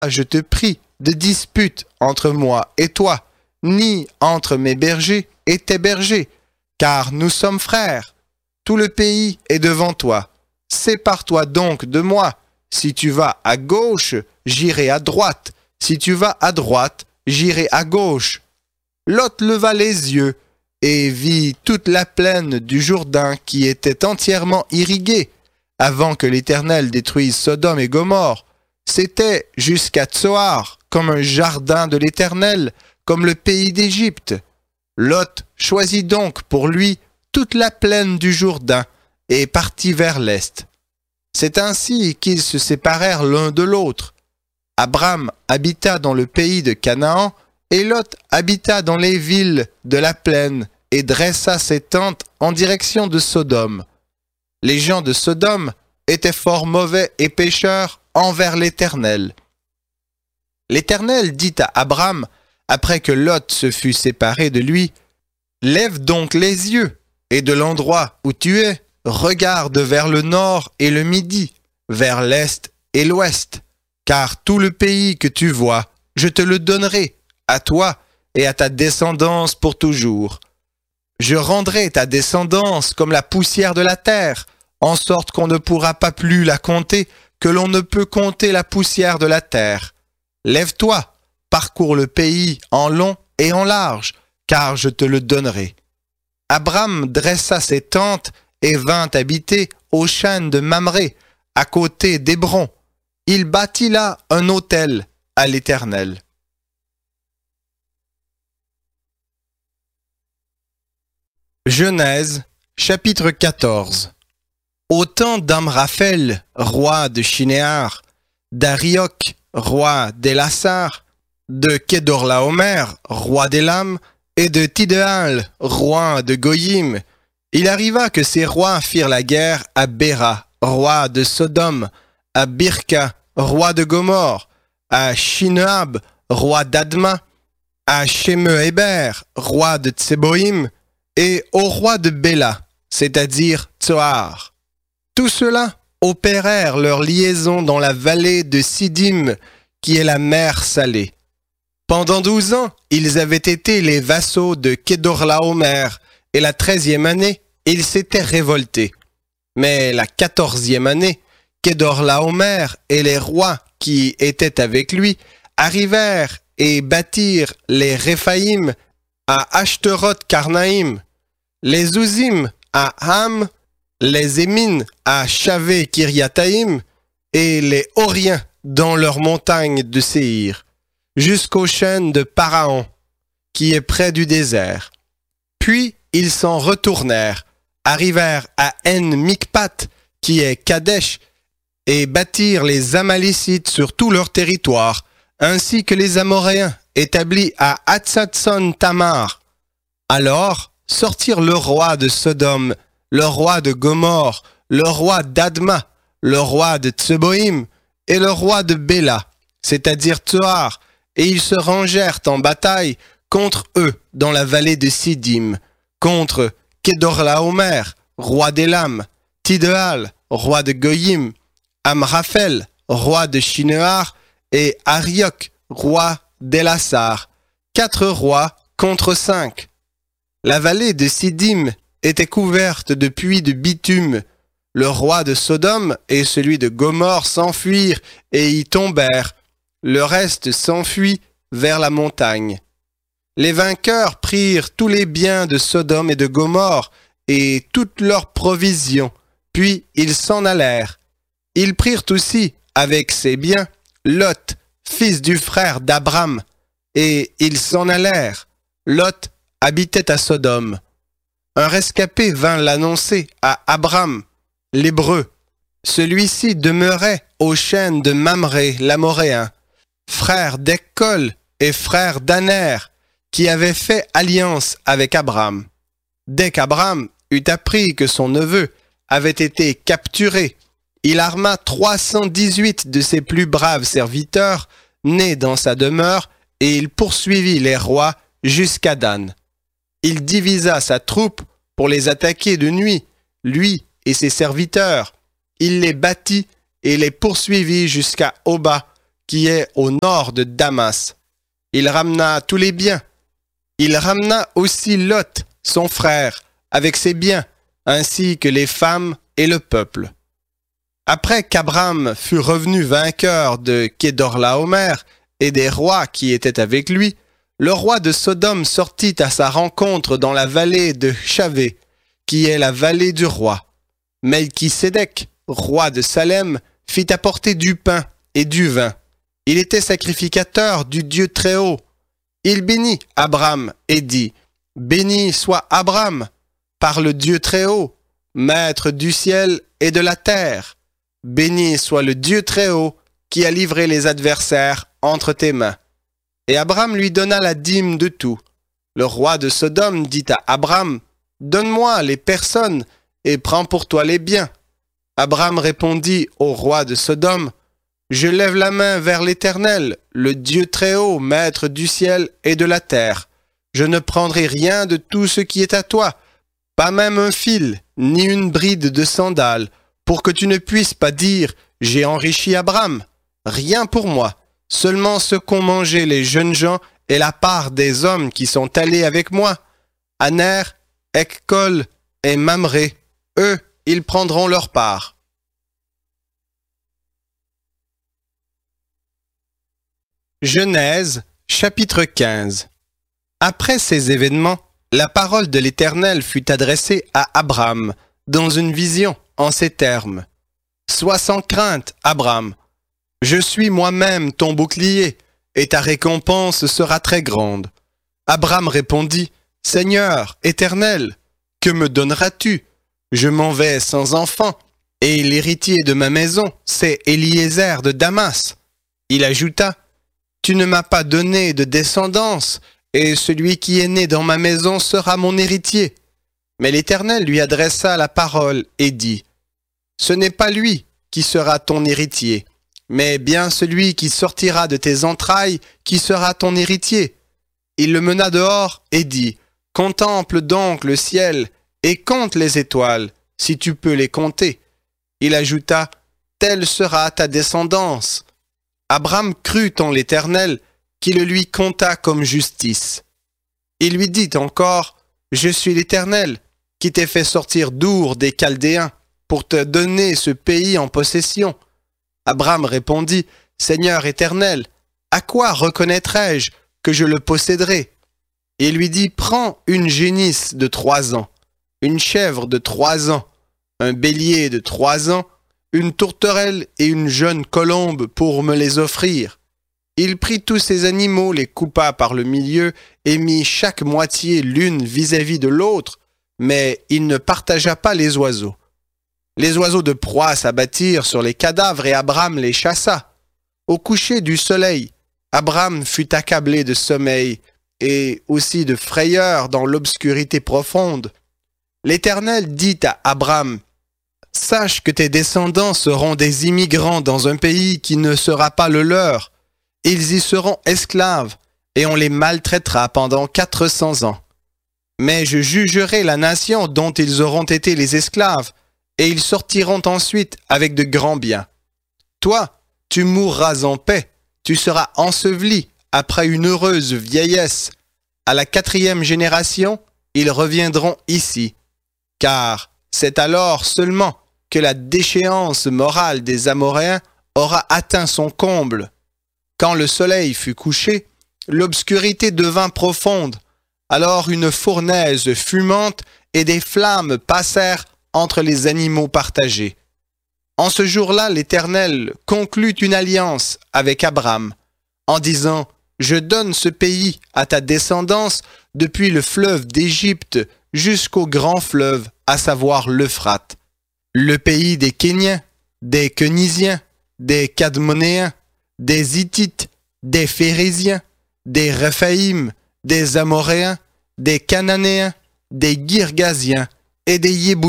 je te prie, de dispute entre moi et toi, ni entre mes bergers et tes bergers, car nous sommes frères. Tout le pays est devant toi. Sépare-toi donc de moi. Si tu vas à gauche, j'irai à droite. Si tu vas à droite, j'irai à gauche. Lot leva les yeux et vit toute la plaine du Jourdain qui était entièrement irriguée, avant que l'Éternel détruise Sodome et Gomorrhe. C'était jusqu'à Tsoar, comme un jardin de l'Éternel, comme le pays d'Égypte. Lot choisit donc pour lui toute la plaine du Jourdain et partit vers l'est. C'est ainsi qu'ils se séparèrent l'un de l'autre. Abram habita dans le pays de Canaan, et Lot habita dans les villes de la plaine et dressa ses tentes en direction de Sodome. Les gens de Sodome étaient fort mauvais et pécheurs envers l'Éternel. L'Éternel dit à Abram, après que Lot se fut séparé de lui, « Lève donc les yeux, et de l'endroit où tu es, regarde vers le nord et le midi, vers l'est et l'ouest, car tout le pays que tu vois, je te le donnerai, à toi et à ta descendance pour toujours. Je rendrai ta descendance comme la poussière de la terre, en sorte qu'on ne pourra pas plus la compter, que l'on ne peut compter la poussière de la terre. Lève-toi, parcours le pays en long et en large, car je te le donnerai. » Abram dressa ses tentes et vint habiter au chêne de Mamré, à côté d'Hébron. Il bâtit là un autel à l'Éternel. Genèse, chapitre 14. Au temps d'Amraphel, roi de Shinéar, d'Arioch, roi d'Élassar, de Kedorlaomer, roi d'Élam, et de Tidéal, roi de Goyim, il arriva que ces rois firent la guerre à Béra, roi de Sodome, à Birka, roi de Gomorrhe, à Shineab, roi d'Adma, à Shemehéber, roi de Tseboïm, et au roi de Béla, c'est-à-dire Tsoar. Tous ceux-là opérèrent leur liaison dans la vallée de Sidim, qui est la mer salée. Pendant 12 ans, ils avaient été les vassaux de Kedorlaomer, et la 13e année, ils s'étaient révoltés. Mais la 14e année, Kedorlaomer et les rois qui étaient avec lui arrivèrent et bâtirent les Réphaïm à Ashteroth-Karnaïm, les Ouzim à Ham, les Émines à Shavé-Kiriataïm et les Horiens dans leurs montagnes de Séhir, jusqu'aux chênes de Paraon, qui est près du désert. Puis ils s'en retournèrent, arrivèrent à En-Mikpat, qui est Kadesh, et bâtirent les Amalécites sur tout leur territoire, ainsi que les Amoréens établis à Hatzatson-Tamar. Alors sortirent le roi de Sodome, le roi de Gomorrhe, le roi d'Adma, le roi de Tseboïm et le roi de Béla, c'est-à-dire Tsoar, et ils se rangèrent en bataille contre eux dans la vallée de Sidim, contre Kedorlaomer, roi d'Élam, Tidéal, roi de Goyim, Amraphel, roi de Shinéar, et Arioch, roi d'Élassar, 4 rois contre 5. La vallée de Sidim était couverte de puits de bitume. Le roi de Sodome et celui de Gomorrhe s'enfuirent et y tombèrent. Le reste s'enfuit vers la montagne. Les vainqueurs prirent tous les biens de Sodome et de Gomorrhe et toutes leurs provisions, puis ils s'en allèrent. Ils prirent aussi, avec ses biens, Lot, fils du frère d'Abram, et ils s'en allèrent. Lot habitait à Sodome. Un rescapé vint l'annoncer à Abram, l'Hébreu. Celui-ci demeurait au chêne de Mamré, l'Amoréen, frère d'Ekkol et frère d'Aner, qui avait fait alliance avec Abram. Dès qu'Abram eut appris que son neveu avait été capturé, il arma 318 de ses plus braves serviteurs, nés dans sa demeure, et il poursuivit les rois jusqu'à Dan. Il divisa sa troupe pour les attaquer de nuit, lui et ses serviteurs. Il les battit et les poursuivit jusqu'à Oba, qui est au nord de Damas. Il ramena tous les biens. Il ramena aussi Lot, son frère, avec ses biens, ainsi que les femmes et le peuple. Après qu'Abram fut revenu vainqueur de Kédorlaomer et des rois qui étaient avec lui, le roi de Sodome sortit à sa rencontre dans la vallée de Chavé, qui est la vallée du roi. Melchisédek, roi de Salem, fit apporter du pain et du vin. Il était sacrificateur du Dieu Très-Haut. Il bénit Abram et dit, « Béni soit Abram par le Dieu Très-Haut, maître du ciel et de la terre. Béni soit le Dieu Très-Haut qui a livré les adversaires entre tes mains. » Et Abram lui donna la dîme de tout. Le roi de Sodome dit à Abram, « Donne-moi les personnes et prends pour toi les biens. » Abram répondit au roi de Sodome, « Je lève la main vers l'Éternel, le Dieu Très-Haut, maître du ciel et de la terre. Je ne prendrai rien de tout ce qui est à toi, pas même un fil, ni une bride de sandales, pour que tu ne puisses pas dire, j'ai enrichi Abram. Rien pour moi, seulement ce qu'ont mangé les jeunes gens et la part des hommes qui sont allés avec moi. Aner, Ekcol et Mamré, eux, ils prendront leur part. » Genèse, chapitre 15. Après ces événements, la parole de l'Éternel fut adressée à Abram, dans une vision, en ces termes. « Sois sans crainte, Abram. Je suis moi-même ton bouclier, et ta récompense sera très grande. » Abram répondit, « Seigneur, Éternel, que me donneras-tu? Je m'en vais sans enfant, et l'héritier de ma maison, c'est Éliézer de Damas. » Il ajouta, « Tu ne m'as pas donné de descendance, et celui qui est né dans ma maison sera mon héritier. » Mais l'Éternel lui adressa la parole et dit, « Ce n'est pas lui qui sera ton héritier, mais bien celui qui sortira de tes entrailles qui sera ton héritier. » Il le mena dehors et dit, « Contemple donc le ciel et compte les étoiles, si tu peux les compter. » Il ajouta, « Telle sera ta descendance. » Abram crut en l'Éternel, qui le lui compta comme justice. Il lui dit encore, « Je suis l'Éternel, qui t'ai fait sortir d'Our des Chaldéens, pour te donner ce pays en possession. » Abram répondit, « Seigneur Éternel, à quoi reconnaîtrai-je que je le posséderai? » Et il lui dit, « Prends une génisse de 3 ans, une chèvre de 3 ans, un bélier de 3 ans, une tourterelle et une jeune colombe pour me les offrir. » Il prit tous ces animaux, les coupa par le milieu et mit chaque moitié l'une vis-à-vis de l'autre, mais il ne partagea pas les oiseaux. Les oiseaux de proie s'abattirent sur les cadavres et Abram les chassa. Au coucher du soleil, Abram fut accablé de sommeil et aussi de frayeur dans l'obscurité profonde. L'Éternel dit à Abram, « Sache que tes descendants seront des immigrants dans un pays qui ne sera pas le leur. Ils y seront esclaves, et on les maltraitera pendant 400 ans. Mais je jugerai la nation dont ils auront été les esclaves, et ils sortiront ensuite avec de grands biens. Toi, tu mourras en paix, tu seras enseveli après une heureuse vieillesse. À la 4e génération, ils reviendront ici, car c'est alors seulement que la déchéance morale des Amoréens aura atteint son comble. Quand le soleil fut couché, l'obscurité devint profonde. Alors une fournaise fumante et des flammes passèrent entre les animaux partagés. En ce jour-là, l'Éternel conclut une alliance avec Abram, en disant, « Je donne ce pays à ta descendance depuis le fleuve d'Égypte jusqu'au grand fleuve, à savoir l'Euphrate. Le pays des Kéniens, des Kenisiens, des Cadmonéens, des Hittites, des Phérésiens, des Réphaïm, des Amoréens, des Cananéens, des Girgasiens et des Yébousiens. »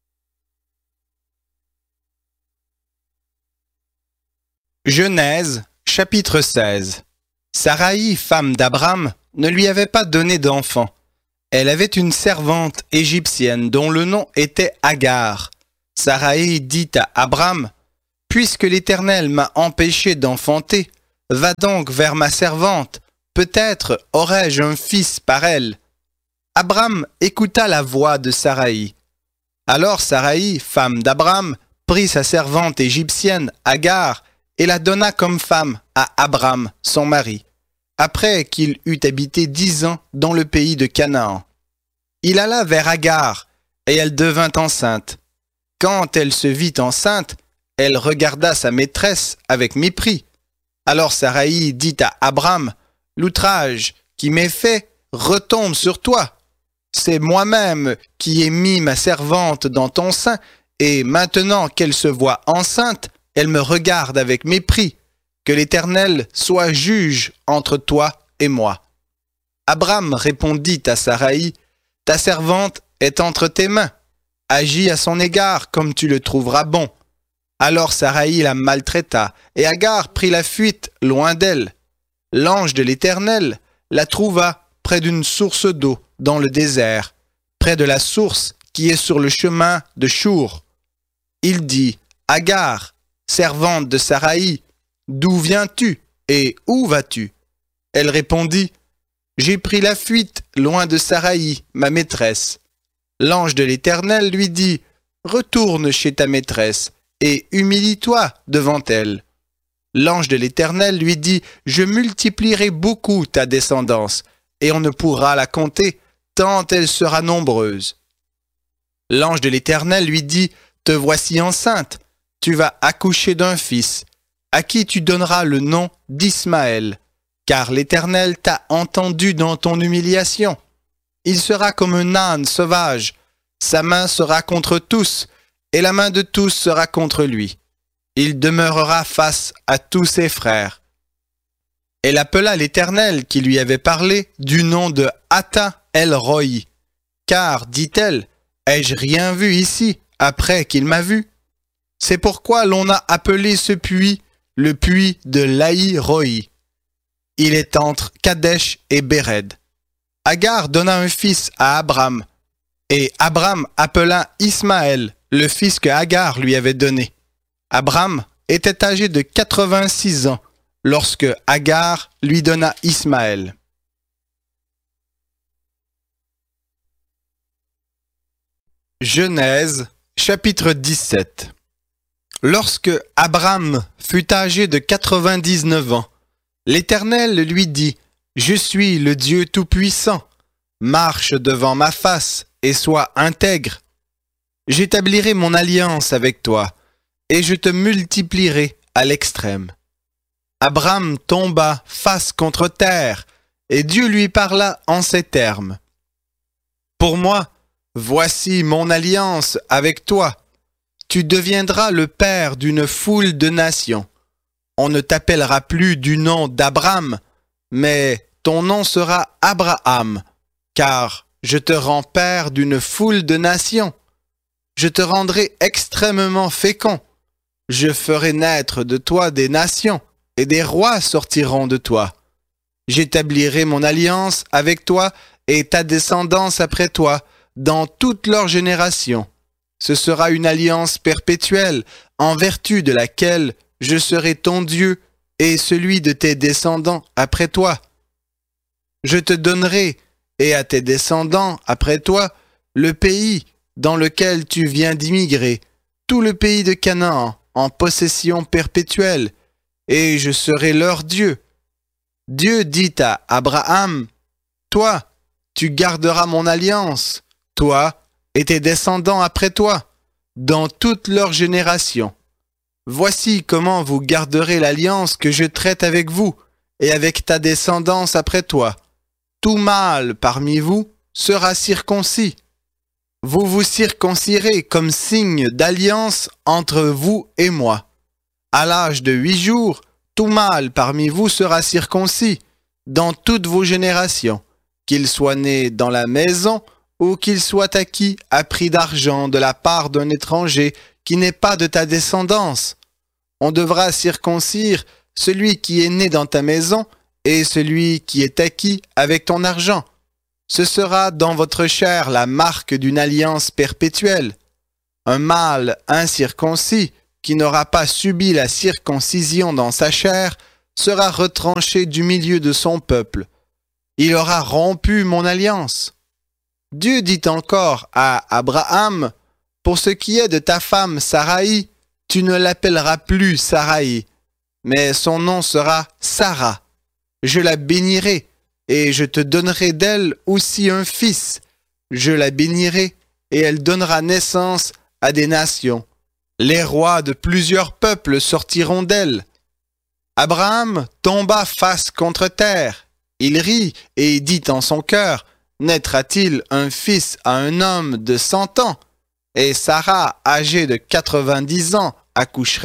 Genèse, chapitre 16. Saraï, femme d'Abram, ne lui avait pas donné d'enfant. Elle avait une servante égyptienne dont le nom était Agar. Saraï dit à Abram, « Puisque l'Éternel m'a empêché d'enfanter, va donc vers ma servante, peut-être aurai-je un fils par elle. » Abram écouta la voix de Saraï. Alors Saraï, femme d'Abram, prit sa servante égyptienne, Agar, et la donna comme femme à Abram, son mari, après qu'il eut habité 10 ans dans le pays de Canaan. Il alla vers Agar, et elle devint enceinte. Quand elle se vit enceinte, elle regarda sa maîtresse avec mépris. Alors Saraï dit à Abram, « L'outrage qui m'est fait retombe sur toi. C'est moi-même qui ai mis ma servante dans ton sein, et maintenant qu'elle se voit enceinte, elle me regarde avec mépris. Que l'Éternel soit juge entre toi et moi. » Abram répondit à Saraï, « Ta servante est entre tes mains. Agis à son égard comme tu le trouveras bon. » Alors Saraï la maltraita, et Agar prit la fuite loin d'elle. L'ange de l'Éternel la trouva près d'une source d'eau dans le désert, près de la source qui est sur le chemin de Chour. Il dit, « Agar, servante de Saraï, d'où viens-tu et où vas-tu » Elle répondit, « J'ai pris la fuite loin de Saraï, ma maîtresse. » L'ange de l'Éternel lui dit, « Retourne chez ta maîtresse et humilie-toi devant elle. » L'ange de l'Éternel lui dit, « Je multiplierai beaucoup ta descendance, et on ne pourra la compter, tant elle sera nombreuse. » L'ange de l'Éternel lui dit, « Te voici enceinte, tu vas accoucher d'un fils, à qui tu donneras le nom d'Ismaël, car l'Éternel t'a entendu dans ton humiliation. Il sera comme un âne sauvage, sa main sera contre tous, et la main de tous sera contre lui. Il demeurera face à tous ses frères. » Elle appela l'Éternel qui lui avait parlé du nom de Atta El-Roi. Car, dit-elle, ai-je rien vu ici après qu'il m'a vu? C'est pourquoi l'on a appelé ce puits le puits de Laï-Roi. Il est entre Kadesh et Béred. Agar donna un fils à Abram, et Abram appela Ismaël, le fils que Agar lui avait donné. Abram était âgé de 86 ans lorsque Agar lui donna Ismaël. Genèse, chapitre 17. Lorsque Abram fut âgé de 99 ans, l'Éternel lui dit, « Je suis le Dieu Tout-Puissant. Marche devant ma face et sois intègre. J'établirai mon alliance avec toi, et je te multiplierai à l'extrême. » Abram tomba face contre terre, et Dieu lui parla en ces termes. « Pour moi, voici mon alliance avec toi. Tu deviendras le père d'une foule de nations. On ne t'appellera plus du nom d'Abram, mais ton nom sera Abraham, car je te rends père d'une foule de nations. Je te rendrai extrêmement fécond. Je ferai naître de toi des nations, et des rois sortiront de toi. J'établirai mon alliance avec toi et ta descendance après toi, dans toutes leurs générations. Ce sera une alliance perpétuelle, en vertu de laquelle je serai ton Dieu et celui de tes descendants après toi. Je te donnerai, et à tes descendants après toi, le pays dans lequel tu viens d'immigrer, tout le pays de Canaan, en possession perpétuelle, et je serai leur Dieu. Dieu dit à Abraham, « Toi, tu garderas mon alliance, toi et tes descendants après toi, dans toutes leurs générations. Voici comment vous garderez l'alliance que je traite avec vous et avec ta descendance après toi. Tout mâle parmi vous sera circoncis. Vous vous circoncirez comme signe d'alliance entre vous et moi. À l'âge de 8 jours, tout mâle parmi vous sera circoncis dans toutes vos générations, qu'il soit né dans la maison ou qu'il soit acquis à prix d'argent de la part d'un étranger qui n'est pas de ta descendance. On devra circoncire celui qui est né dans ta maison et celui qui est acquis avec ton argent. Ce sera dans votre chair la marque d'une alliance perpétuelle. Un mâle incirconcis qui n'aura pas subi la circoncision dans sa chair sera retranché du milieu de son peuple. Il aura rompu mon alliance. Dieu dit encore à Abraham, « Pour ce qui est de ta femme Saraï, tu ne l'appelleras plus Saraï, mais son nom sera Sarah. Je la bénirai, et je te donnerai d'elle aussi un fils. Je la bénirai, et elle donnera naissance à des nations. Les rois de plusieurs peuples sortiront d'elle. » Abraham tomba face contre terre. Il rit et dit en son cœur, « Naîtra-t-il un fils à un homme de 100 ans? Et Sarah, âgée de 90 ans, accoucherait-elle? »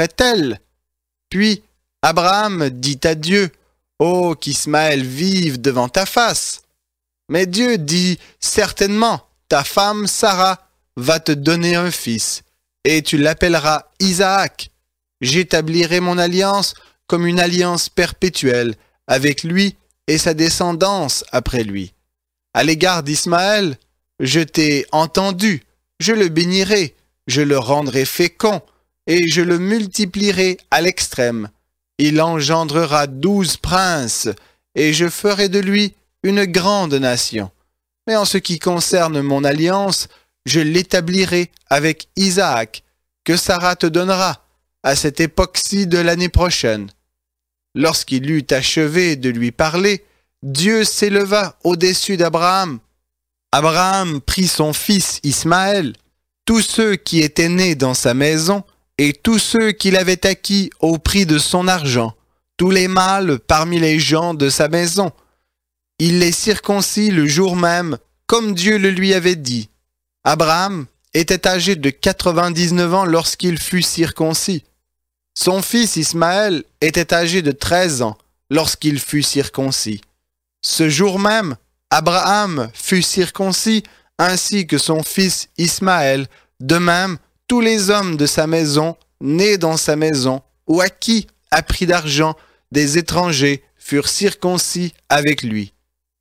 Puis Abraham dit à Dieu, « Oh, qu'Ismaël vive devant ta face. » Mais Dieu dit, « Certainement, ta femme Sarah va te donner un fils, et tu l'appelleras Isaac. J'établirai mon alliance comme une alliance perpétuelle avec lui et sa descendance après lui. À l'égard d'Ismaël, je t'ai entendu, je le bénirai, je le rendrai fécond, et je le multiplierai à l'extrême. Il engendrera 12 princes, et je ferai de lui une grande nation. Mais en ce qui concerne mon alliance, je l'établirai avec Isaac, que Sarah te donnera, à cette époque-ci de l'année prochaine. » Lorsqu'il eut achevé de lui parler, Dieu s'éleva au-dessus d'Abraham. Abraham prit son fils Ismaël, tous ceux qui étaient nés dans sa maison, et tous ceux qu'il avait acquis au prix de son argent, tous les mâles parmi les gens de sa maison. Il les circoncit le jour même, comme Dieu le lui avait dit. Abraham était âgé de 99 ans lorsqu'il fut circoncis. Son fils Ismaël était âgé de 13 ans lorsqu'il fut circoncis. Ce jour même, Abraham fut circoncis ainsi que son fils Ismaël, de même tous les hommes de sa maison, nés dans sa maison, ou acquis à prix d'argent des étrangers, furent circoncis avec lui.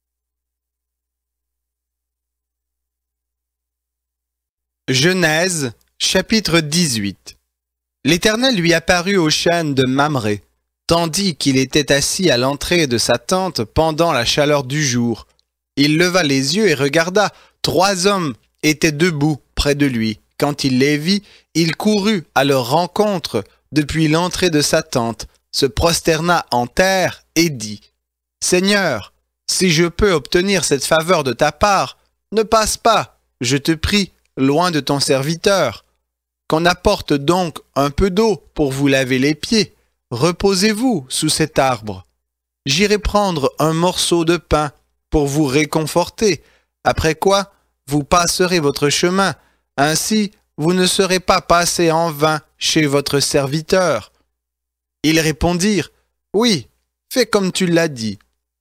Genèse, chapitre 18. L'Éternel lui apparut au chêne de Mamré, tandis qu'il était assis à l'entrée de sa tente pendant la chaleur du jour. Il leva les yeux et regarda, 3 hommes étaient debout près de lui. Quand il les vit, il courut à leur rencontre depuis l'entrée de sa tente, se prosterna en terre et dit, « Seigneur, si je peux obtenir cette faveur de ta part, ne passe pas, je te prie, loin de ton serviteur. Qu'on apporte donc un peu d'eau pour vous laver les pieds. Reposez-vous sous cet arbre. J'irai prendre un morceau de pain pour vous réconforter, après quoi vous passerez votre chemin. Ainsi, vous ne serez pas passé en vain chez votre serviteur. » Ils répondirent, « Oui, fais comme tu l'as dit. »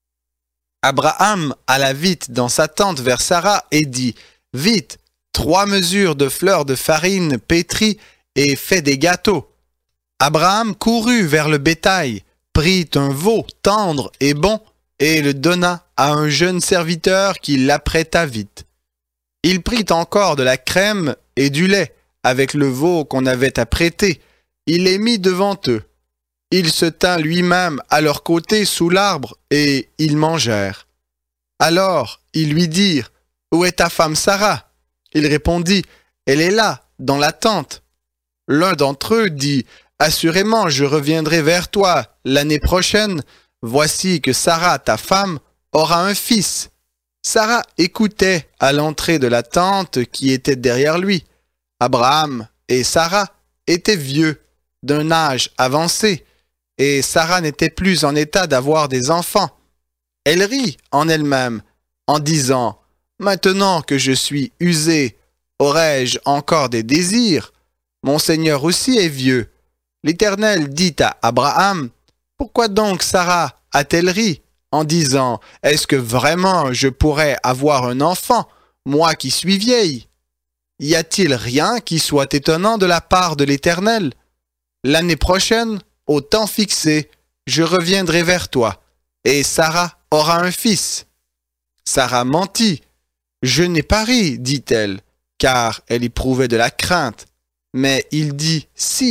Abraham alla vite dans sa tente vers Sarah et dit, « Vite, 3 mesures de fleurs de farine pétrie et fais des gâteaux. » Abraham courut vers le bétail, prit un veau tendre et bon et le donna à un jeune serviteur qui l'apprêta vite. Il prit encore de la crème et du lait avec le veau qu'on avait apprêté. Il les mit devant eux. Il se tint lui-même à leur côté sous l'arbre et ils mangèrent. Alors ils lui dirent, « Où est ta femme Sarah ?» Il répondit, « Elle est là, dans la tente. » L'un d'entre eux dit, « Assurément, je reviendrai vers toi l'année prochaine. Voici que Sarah, ta femme, aura un fils. » Sarah écoutait à l'entrée de la tente qui était derrière lui. Abraham et Sarah étaient vieux, d'un âge avancé, et Sarah n'était plus en état d'avoir des enfants. Elle rit en elle-même, en disant, « Maintenant que je suis usée, aurai-je encore des désirs? Mon Seigneur aussi est vieux. » L'Éternel dit à Abraham, « Pourquoi donc Sarah a-t-elle ri en disant, « Est-ce que vraiment je pourrais avoir un enfant, moi qui suis vieille? » Y a-t-il rien qui soit étonnant de la part de l'Éternel? L'année prochaine, au temps fixé, je reviendrai vers toi, et Sarah aura un fils. Sarah mentit. « Je n'ai pas ri, dit-elle, car elle éprouvait de la crainte. Mais il dit, « Si,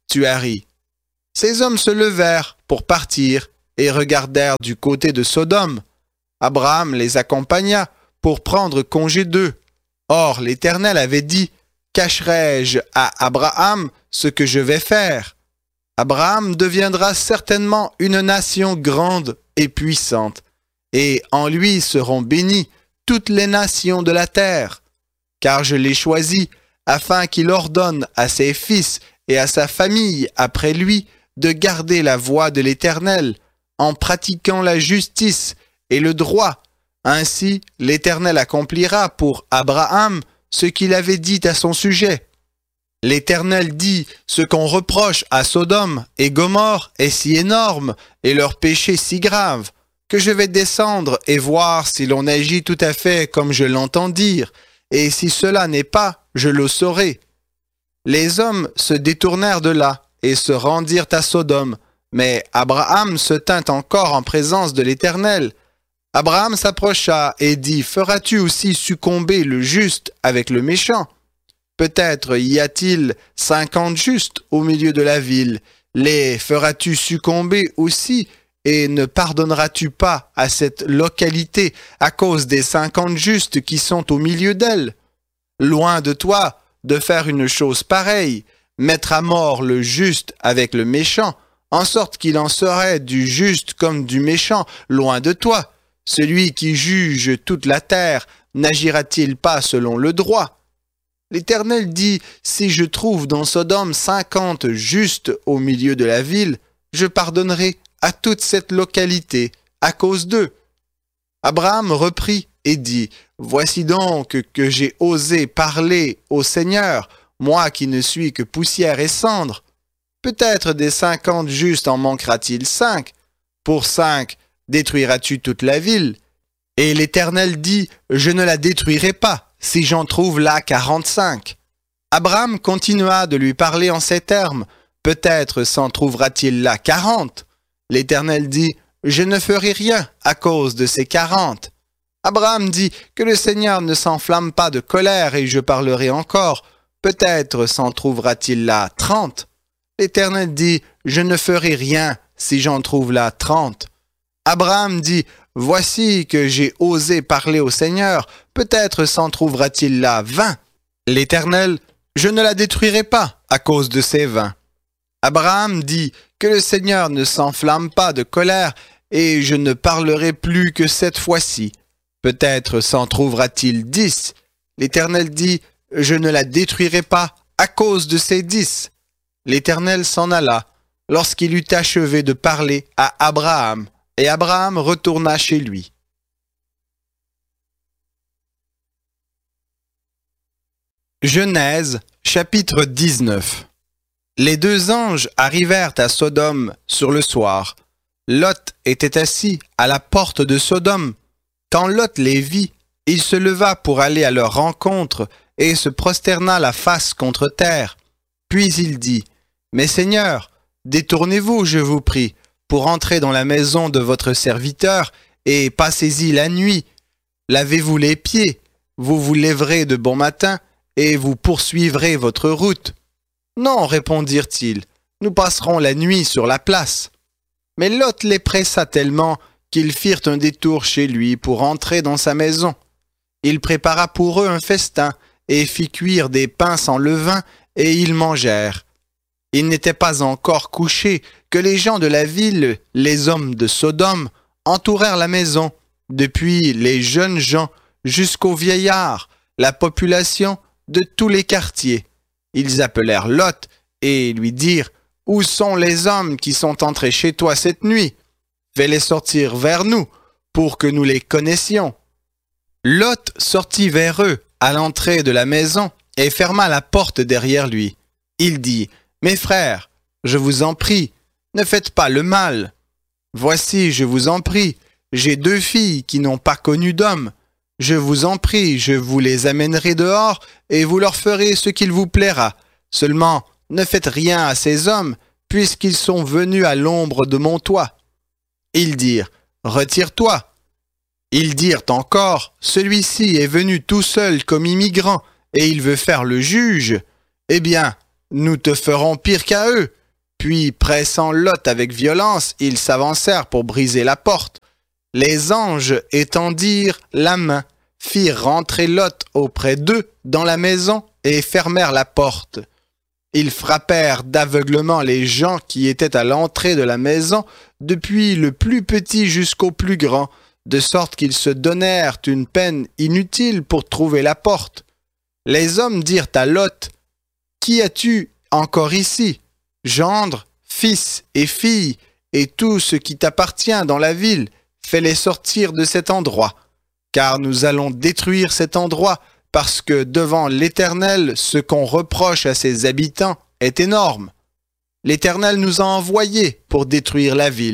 tu as ri. » Ces hommes se levèrent pour partir et regardèrent du côté de Sodome. Abraham les accompagna pour prendre congé d'eux. Or, l'Éternel avait dit, « Cacherai-je à Abraham ce que je vais faire? Abraham deviendra certainement une nation grande et puissante, et en lui seront bénies toutes les nations de la terre. Car je l'ai choisi afin qu'il ordonne à ses fils et à sa famille après lui de garder la voie de l'Éternel, en pratiquant la justice et le droit. Ainsi, l'Éternel accomplira pour Abraham ce qu'il avait dit à son sujet. L'Éternel dit, ce qu'on reproche à Sodome et Gomorrhe est si énorme et leur péché si grave, que je vais descendre et voir si l'on agit tout à fait comme je l'entends dire, et si cela n'est pas, je le saurai. Les hommes se détournèrent de là et se rendirent à Sodome, mais Abraham se tint encore en présence de l'Éternel. Abraham s'approcha et dit, « Feras-tu aussi succomber le juste avec le méchant? Peut-être y a-t-il 50 justes au milieu de la ville. Les feras-tu succomber aussi, et ne pardonneras-tu pas à cette localité à cause des 50 justes qui sont au milieu d'elle? Loin de toi de faire une chose pareille, mettre à mort le juste avec le méchant, en sorte qu'il en serait du juste comme du méchant, loin de toi. Celui qui juge toute la terre, n'agira-t-il pas selon le droit? L'Éternel dit, « Si je trouve dans Sodome 50 justes au milieu de la ville, je pardonnerai à toute cette localité à cause d'eux. » Abraham reprit et dit, « Voici donc que j'ai osé parler au Seigneur, moi qui ne suis que poussière et cendre. Peut-être des 50 justes en manquera-t-il 5? Pour 5, détruiras-tu toute la ville? » Et l'Éternel dit, « Je ne la détruirai pas, si j'en trouve là 45. » Abraham continua de lui parler en ces termes, « Peut-être s'en trouvera-t-il là 40. » L'Éternel dit, « Je ne ferai rien à cause de ces 40. » Abraham dit, « Que le Seigneur ne s'enflamme pas de colère et je parlerai encore. Peut-être s'en trouvera-t-il là 30. » L'Éternel dit, « Je ne ferai rien si j'en trouve là 30. » Abraham dit, « Voici que j'ai osé parler au Seigneur, peut-être s'en trouvera-t-il là 20. » L'Éternel, « Je ne la détruirai pas à cause de ces 20. » Abraham dit, « Que le Seigneur ne s'enflamme pas de colère, et je ne parlerai plus que cette fois-ci. Peut-être s'en trouvera-t-il 10. » L'Éternel dit, « Je ne la détruirai pas à cause de ces 10. » L'Éternel s'en alla lorsqu'il eut achevé de parler à Abraham, et Abraham retourna chez lui. Genèse, chapitre 19. Les deux anges arrivèrent à Sodome sur le soir. Lot était assis à la porte de Sodome. Quand Lot les vit, il se leva pour aller à leur rencontre et se prosterna la face contre terre. Puis il dit, « Mes seigneurs, détournez-vous, je vous prie, pour entrer dans la maison de votre serviteur et passez-y la nuit. Lavez-vous les pieds, vous vous lèverez de bon matin et vous poursuivrez votre route. » « Non, répondirent-ils, nous passerons la nuit sur la place. » Mais Lot les pressa tellement qu'ils firent un détour chez lui pour entrer dans sa maison. Il prépara pour eux un festin et fit cuire des pains sans levain et ils mangèrent. Ils n'étaient pas encore couchés que les gens de la ville, les hommes de Sodome, entourèrent la maison, depuis les jeunes gens jusqu'aux vieillards, la population de tous les quartiers. Ils appelèrent Lot et lui dirent, « Où sont les hommes qui sont entrés chez toi cette nuit? Fais-les sortir vers nous, pour que nous les connaissions. » Lot sortit vers eux à l'entrée de la maison et ferma la porte derrière lui. Il dit, « Mes frères, je vous en prie, ne faites pas le mal. Voici, je vous en prie, j'ai 2 filles qui n'ont pas connu d'homme. Je vous en prie, je vous les amènerai dehors et vous leur ferez ce qu'il vous plaira. Seulement, ne faites rien à ces hommes, puisqu'ils sont venus à l'ombre de mon toit. » Ils dirent, « Retire-toi. » Ils dirent encore, « Celui-ci est venu tout seul comme immigrant, et il veut faire le juge. Eh bien, nous te ferons pire qu'à eux. Puis, pressant Lot avec violence, ils s'avancèrent pour briser la porte. Les anges étendirent la main, firent rentrer Lot auprès d'eux dans la maison et fermèrent la porte. Ils frappèrent d'aveuglement les gens qui étaient à l'entrée de la maison, depuis le plus petit jusqu'au plus grand, de sorte qu'ils se donnèrent une peine inutile pour trouver la porte. Les hommes dirent à Lot, « Qui as-tu encore ici? Gendre, fils et fille, et tout ce qui t'appartient dans la ville, fais-les sortir de cet endroit, car nous allons détruire cet endroit, parce que devant l'Éternel, ce qu'on reproche à ses habitants est énorme. L'Éternel nous a envoyés pour détruire la ville. »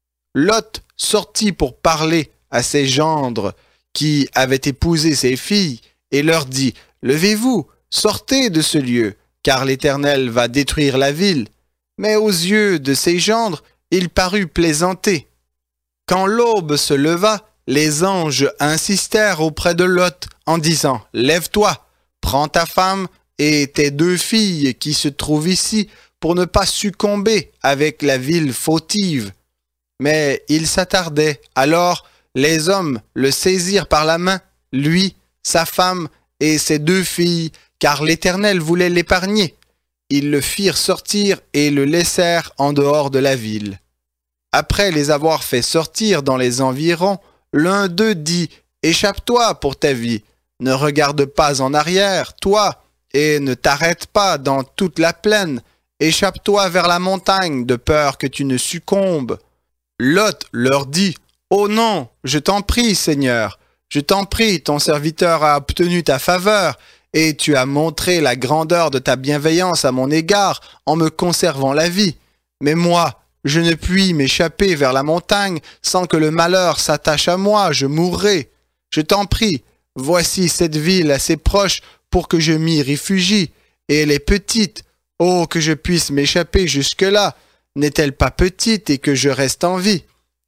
Lot sortit pour parler à ses gendres qui avaient épousé ses filles et leur dit, « Levez-vous, sortez de ce lieu, car l'Éternel va détruire la ville. » Mais aux yeux de ses gendres, il parut plaisanter. Quand l'aube se leva, les anges insistèrent auprès de Lot en disant, « Lève-toi, prends ta femme et tes 2 filles qui se trouvent ici pour ne pas succomber avec la ville fautive. » Mais il s'attardait. Alors les hommes le saisirent par la main, lui, sa femme et ses 2 filles, car l'Éternel voulait l'épargner. Ils le firent sortir et le laissèrent en dehors de la ville. Après les avoir fait sortir dans les environs, l'un d'eux dit, « Échappe-toi pour ta vie, ne regarde pas en arrière, toi, et ne t'arrête pas dans toute la plaine. Échappe-toi vers la montagne, de peur que tu ne succombes. » Lot leur dit, « Oh non, je t'en prie, Seigneur, je t'en prie, ton serviteur a obtenu ta faveur, et tu as montré la grandeur de ta bienveillance à mon égard en me conservant la vie. Mais moi, je ne puis m'échapper vers la montagne sans que le malheur s'attache à moi, je mourrai. Je t'en prie, voici cette ville assez proche pour que je m'y réfugie, et elle est petite. Oh, que je puisse m'échapper jusque-là. N'est-elle pas petite et que je reste en vie? »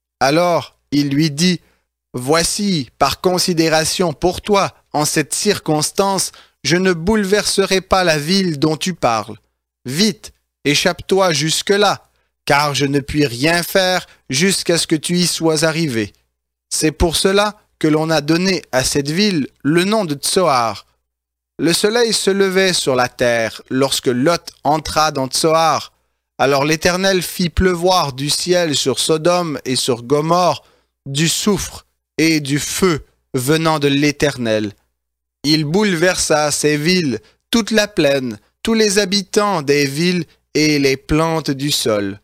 Alors il lui dit, « Voici, par considération pour toi, en cette circonstance, je ne bouleverserai pas la ville dont tu parles. Vite, échappe-toi jusque-là, car je ne puis rien faire jusqu'à ce que tu y sois arrivé. C'est pour cela que l'on a donné à cette ville le nom de Tsoar. » Le soleil se levait sur la terre lorsque Lot entra dans Tsoar. Alors l'Éternel fit pleuvoir du ciel sur Sodome et sur Gomorrhe du soufre et du feu venant de l'Éternel. Il bouleversa ces villes, toute la plaine, tous les habitants des villes et les plantes du sol.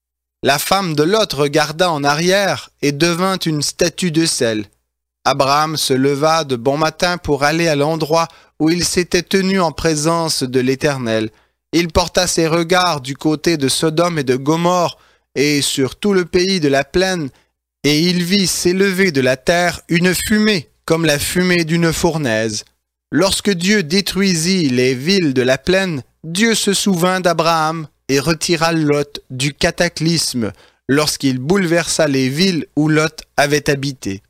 La femme de Lot regarda en arrière et devint une statue de sel. Abraham se leva de bon matin pour aller à l'endroit où il s'était tenu en présence de l'Éternel. Il porta ses regards du côté de Sodome et de Gomorrhe et sur tout le pays de la plaine, et il vit s'élever de la terre une fumée comme la fumée d'une fournaise. Lorsque Dieu détruisit les villes de la plaine, Dieu se souvint d'Abraham et retira Lot du cataclysme lorsqu'il bouleversa les villes où Lot avait habité.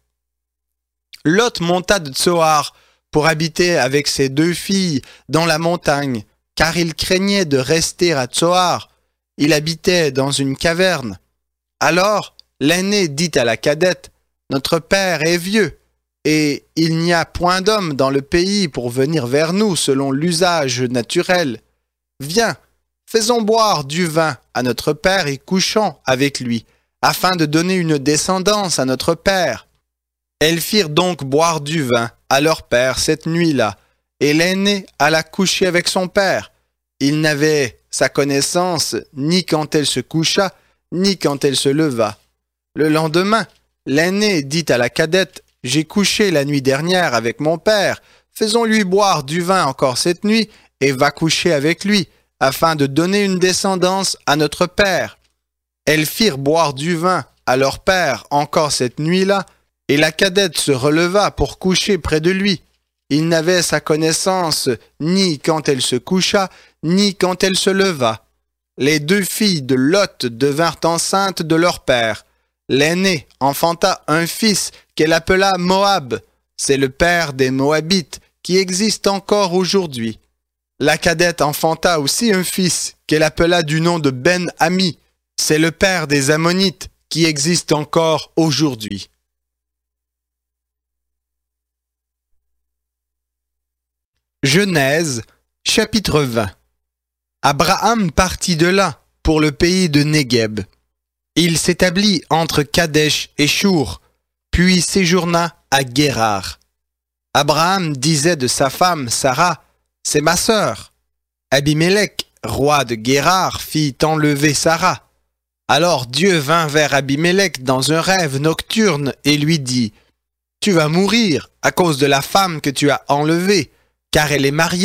Lot monta de Tsoar pour habiter avec ses 2 filles dans la montagne, car il craignait de rester à Tsoar. Il habitait dans une caverne. Alors l'aîné dit à la cadette, « Notre père est vieux, et il n'y a point d'homme dans le pays pour venir vers nous selon l'usage naturel. Viens, faisons boire du vin à notre père et couchons avec lui, afin de donner une descendance à notre père. » Elles firent donc boire du vin à leur père cette nuit-là, et l'aînée alla coucher avec son père. Il n'avait sa connaissance ni quand elle se coucha, ni quand elle se leva. Le lendemain, l'aînée dit à la cadette, « J'ai couché la nuit dernière avec mon père, faisons-lui boire du vin encore cette nuit, et va coucher avec lui, afin de donner une descendance à notre père. » Elles firent boire du vin à leur père encore cette nuit-là, et la cadette se releva pour coucher près de lui. Il n'avait sa connaissance ni quand elle se coucha, ni quand elle se leva. Les 2 filles de Lot devinrent enceintes de leur père. L'aînée enfanta un fils qu'elle appela Moab. C'est le père des Moabites qui existe encore aujourd'hui. La cadette enfanta aussi un fils qu'elle appela du nom de Ben-Ami. C'est le père des Ammonites qui existe encore aujourd'hui. Genèse, chapitre 20. Abraham partit de là pour le pays de Négueb. Il s'établit entre Kadesh et Shur, puis séjourna à Guérar. Abraham disait de sa femme Sarah, « C'est ma sœur. » Abimélec, roi de Guérar, fit enlever Sarah. Alors Dieu vint vers Abimélec dans un rêve nocturne et lui dit, « Tu vas mourir à cause de la femme que tu as enlevée, car elle est mariée. »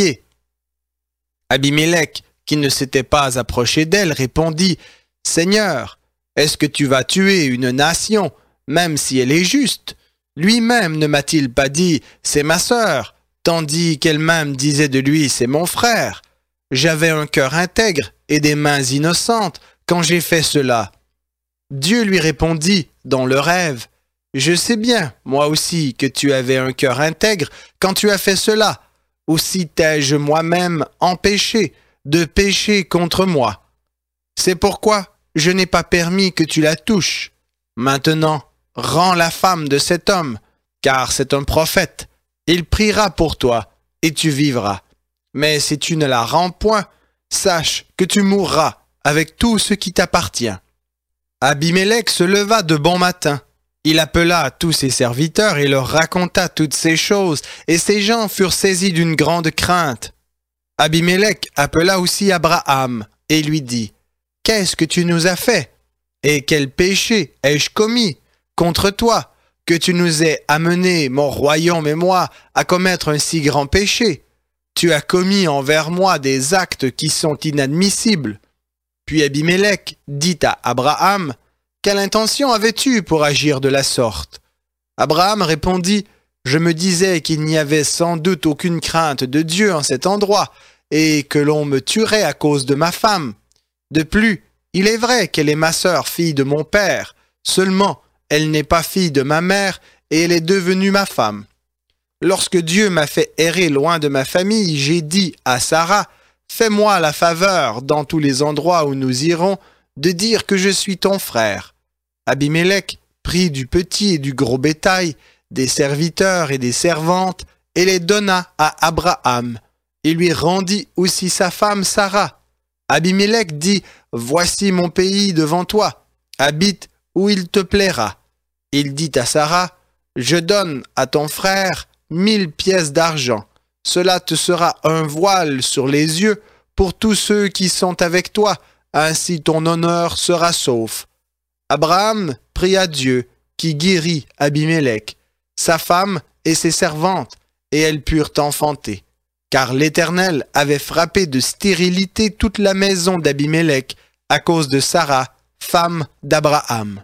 Abimélec, qui ne s'était pas approché d'elle, répondit, « Seigneur, est-ce que tu vas tuer une nation, même si elle est juste? Lui-même ne m'a-t-il pas dit, c'est ma sœur, tandis qu'elle-même disait de lui, c'est mon frère. J'avais un cœur intègre et des mains innocentes quand j'ai fait cela. » Dieu lui répondit dans le rêve, « Je sais bien, moi aussi, que tu avais un cœur intègre quand tu as fait cela. Aussi t'ai-je moi-même empêché de pécher contre moi. C'est pourquoi je n'ai pas permis que tu la touches. Maintenant, rends la femme de cet homme, car c'est un prophète. Il priera pour toi, et tu vivras. Mais si tu ne la rends point, sache que tu mourras avec tout ce qui t'appartient. » Abimélec se leva de bon matin. Il appela tous ses serviteurs et leur raconta toutes ces choses, et ces gens furent saisis d'une grande crainte. Abimélec appela aussi Abraham et lui dit, « Qu'est-ce que tu nous as fait? Et quel péché ai-je commis contre toi, que tu nous aies amené, mon royaume et moi, à commettre un si grand péché? Tu as commis envers moi des actes qui sont inadmissibles. » Puis Abimélec dit à Abraham, « Quelle intention avais-tu pour agir de la sorte? » Abraham répondit, « Je me disais qu'il n'y avait sans doute aucune crainte de Dieu en cet endroit, et que l'on me tuerait à cause de ma femme. De plus, il est vrai qu'elle est ma sœur, fille de mon père, seulement elle n'est pas fille de ma mère, et elle est devenue ma femme. Lorsque Dieu m'a fait errer loin de ma famille, j'ai dit à Sarah, « Fais-moi la faveur, dans tous les endroits où nous irons, de dire que je suis ton frère. » Abimélec prit du petit et du gros bétail, des serviteurs et des servantes, et les donna à Abraham. Il lui rendit aussi sa femme Sarah. Abimélec dit, « Voici mon pays devant toi, habite où il te plaira. » Il dit à Sarah, « Je donne à ton frère 1000 pièces d'argent. Cela te sera un voile sur les yeux pour tous ceux qui sont avec toi, ainsi ton honneur sera sauf. » Abraham pria Dieu, qui guérit Abimélec, sa femme et ses servantes, et elles purent enfanter. Car l'Éternel avait frappé de stérilité toute la maison d'Abimélec à cause de Sarah, femme d'Abraham.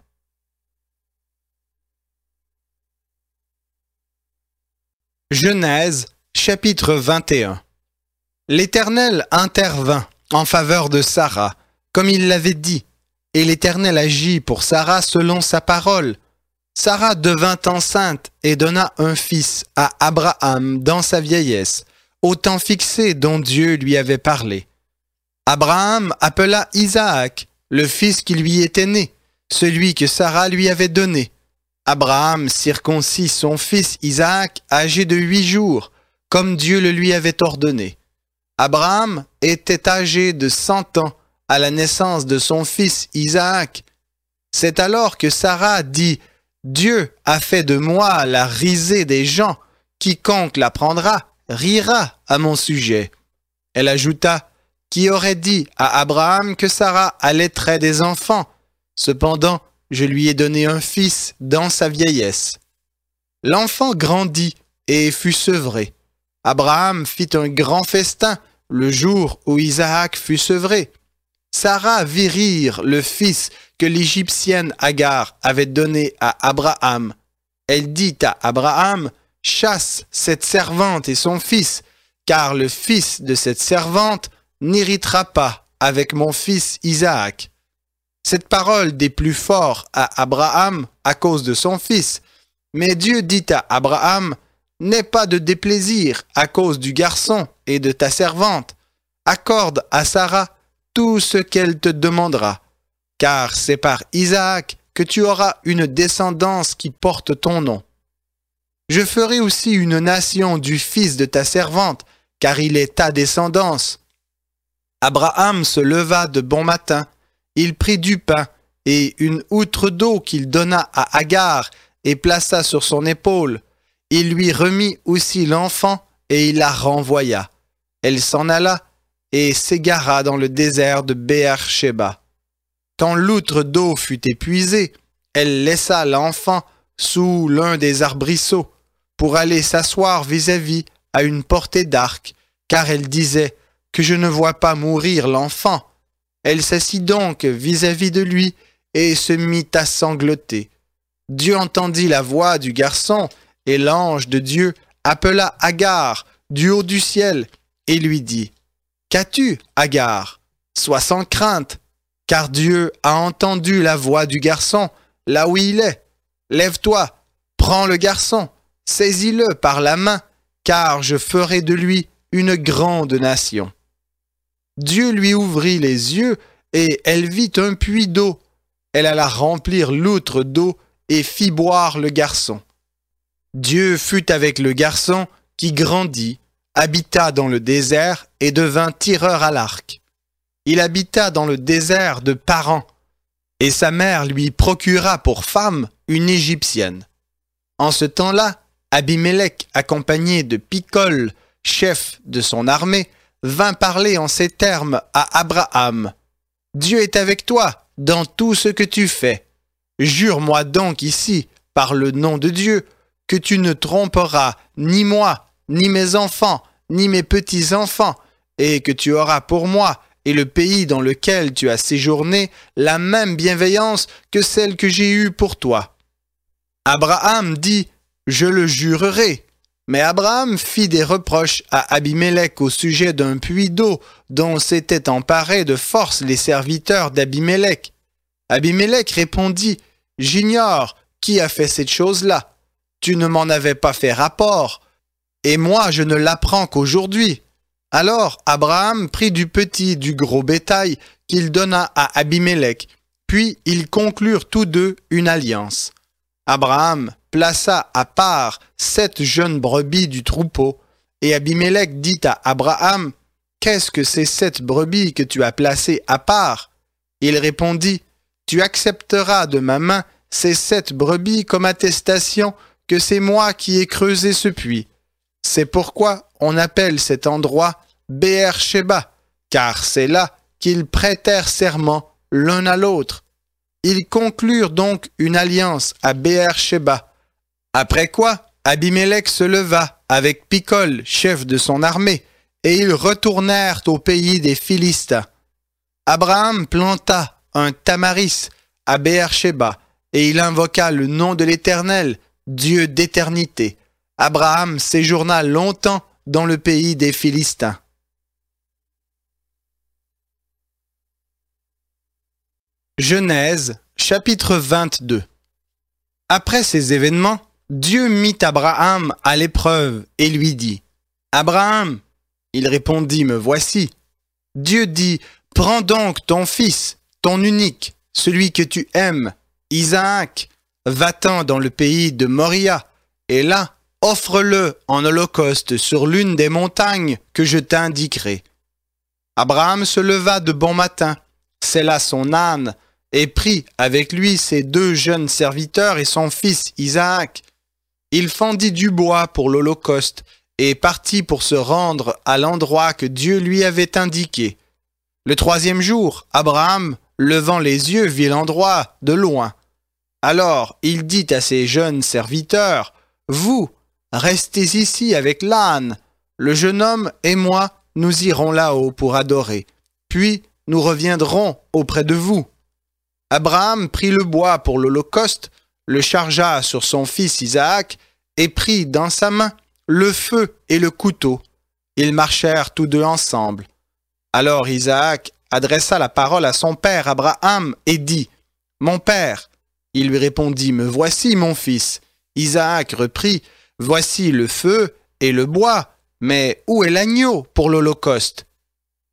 Genèse, chapitre 21. L'Éternel intervint en faveur de Sarah, comme il l'avait dit, et l'Éternel agit pour Sarah selon sa parole. Sarah devint enceinte et donna un fils à Abraham dans sa vieillesse, au temps fixé dont Dieu lui avait parlé. Abraham appela Isaac, le fils qui lui était né, celui que Sarah lui avait donné. Abraham circoncit son fils Isaac âgé de 8 jours, comme Dieu le lui avait ordonné. Abraham était âgé de 100 ans à la naissance de son fils Isaac. C'est alors que Sarah dit, « Dieu a fait de moi la risée des gens, quiconque l'apprendra rira à mon sujet. » Elle ajouta, « Qui aurait dit à Abraham que Sarah allaiterait des enfants? Cependant, je lui ai donné un fils dans sa vieillesse. » L'enfant grandit et fut sevré. Abraham fit un grand festin le jour où Isaac fut sevré. Sarah vit rire le fils que l'Égyptienne Agar avait donné à Abraham. Elle dit à Abraham, « Chasse cette servante et son fils, car le fils de cette servante n'héritera pas avec mon fils Isaac. » Cette parole déplut fort à Abraham à cause de son fils. Mais Dieu dit à Abraham, « N'aie pas de déplaisir à cause du garçon et de ta servante, accorde à Sarah tout ce qu'elle te demandera, car c'est par Isaac que tu auras une descendance qui porte ton nom. Je ferai aussi une nation du fils de ta servante, car il est ta descendance. » Abraham se leva de bon matin, il prit du pain et une outre d'eau qu'il donna à Agar et plaça sur son épaule. Il lui remit aussi l'enfant et il la renvoya. Elle s'en alla et s'égara dans le désert de Béer-Shéba. Quand l'outre d'eau fut épuisée, elle laissa l'enfant sous l'un des arbrisseaux pour aller s'asseoir vis-à-vis à une portée d'arc, car elle disait que je ne vois pas mourir l'enfant. Elle s'assit donc vis-à-vis de lui et se mit à sangloter. Dieu entendit la voix du garçon et l'ange de Dieu appela Agar du haut du ciel et lui dit « Qu'as-tu, Agar? Sois sans crainte, car Dieu a entendu la voix du garçon là où il est. Lève-toi, prends le garçon, saisis-le par la main, car je ferai de lui une grande nation. » Dieu lui ouvrit les yeux et elle vit un puits d'eau. Elle alla remplir l'outre d'eau et fit boire le garçon. Dieu fut avec le garçon qui grandit, habita dans le désert et devint tireur à l'arc. Il habita dans le désert de Paran, et sa mère lui procura pour femme une Égyptienne. En ce temps-là, Abimélec, accompagné de Picol, chef de son armée, vint parler en ces termes à Abraham. « Dieu est avec toi dans tout ce que tu fais. Jure-moi donc ici, par le nom de Dieu, que tu ne tromperas ni moi, ni mes enfants, ni mes petits-enfants, et que tu auras pour moi et le pays dans lequel tu as séjourné la même bienveillance que celle que j'ai eue pour toi. » Abraham dit « Je le jurerai. » Mais Abraham fit des reproches à Abimélec au sujet d'un puits d'eau dont s'étaient emparés de force les serviteurs d'Abimélec. Abimélec répondit « J'ignore qui a fait cette chose-là. Tu ne m'en avais pas fait rapport, et moi je ne l'apprends qu'aujourd'hui. » Alors Abraham prit du petit du gros bétail qu'il donna à Abimélec, puis ils conclurent tous deux une alliance. Abraham plaça à part 7 jeunes brebis du troupeau, et Abimélec dit à Abraham, « Qu'est-ce que ces 7 brebis que tu as placées à part ?» Il répondit, « Tu accepteras de ma main ces 7 brebis comme attestation que c'est moi qui ai creusé ce puits. C'est pourquoi on appelle cet endroit Béer-Shéba, car c'est là qu'ils prêtèrent serment l'un à l'autre. Ils conclurent donc une alliance à Béer-Shéba. Après quoi, Abimélec se leva avec Picol, chef de son armée, et ils retournèrent au pays des Philistins. Abraham planta un tamaris à Béer-Shéba, et il invoqua le nom de l'Éternel, Dieu d'éternité. Abraham séjourna longtemps dans le pays des Philistins. Genèse, chapitre 22. Après ces événements, Dieu mit Abraham à l'épreuve et lui dit « Abraham !» Il répondit « Me voici. » Dieu dit « Prends donc ton fils, ton unique, celui que tu aimes, Isaac, va-t'en dans le pays de Moria, et là, offre-le en holocauste sur l'une des montagnes que je t'indiquerai. » Abraham se leva de bon matin, sella son âne, et prit avec lui ses 2 jeunes serviteurs et son fils Isaac. Il fendit du bois pour l'holocauste et partit pour se rendre à l'endroit que Dieu lui avait indiqué. Le 3e jour, Abraham, levant les yeux, vit l'endroit de loin. Alors il dit à ses jeunes serviteurs, « Vous, restez ici avec l'âne. Le jeune homme et moi, nous irons là-haut pour adorer. Puis nous reviendrons auprès de vous. » Abraham prit le bois pour l'holocauste, le chargea sur son fils Isaac et prit dans sa main le feu et le couteau. Ils marchèrent tous deux ensemble. Alors Isaac adressa la parole à son père Abraham et dit « Mon père !» Il lui répondit « Me voici, mon fils. » Isaac reprit « Voici le feu et le bois, mais où est l'agneau pour l'holocauste ?»